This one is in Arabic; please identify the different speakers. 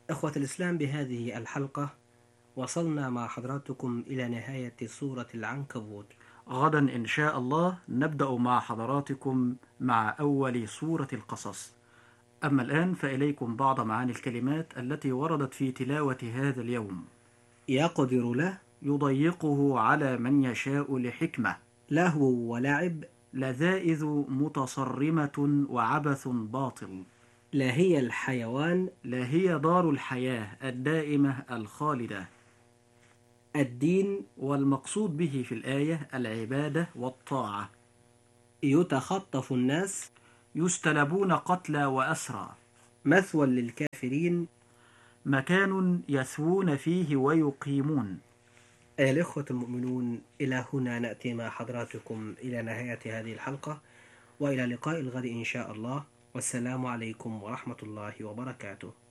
Speaker 1: إخوة الإسلام، بهذه الحلقة وصلنا مع حضراتكم إلى نهاية سورة العنكبوت.
Speaker 2: غدا إن شاء الله نبدأ مع حضراتكم مع أول سورة القصص. أما الآن فإليكم بعض معاني الكلمات التي وردت في تلاوة هذا اليوم.
Speaker 1: يقدر له،
Speaker 2: يضيقه على من يشاء لحكمة.
Speaker 1: لهو ولعب،
Speaker 2: لذائذ متصرمة وعبث باطل.
Speaker 1: لهي الحيوان،
Speaker 2: لهي دار الحياة الدائمة الخالدة.
Speaker 1: الدين،
Speaker 2: والمقصود به في الآية العبادة والطاعة.
Speaker 1: يتخطف الناس،
Speaker 2: يستلبون قتلى وأسرى.
Speaker 1: مثوى للكافرين،
Speaker 2: مكان يثوون فيه ويقيمون.
Speaker 1: أيها الإخوة المؤمنون، إلى هنا نأتي مع حضراتكم إلى نهاية هذه الحلقة، وإلى لقاء الغد إن شاء الله، والسلام عليكم ورحمة الله وبركاته.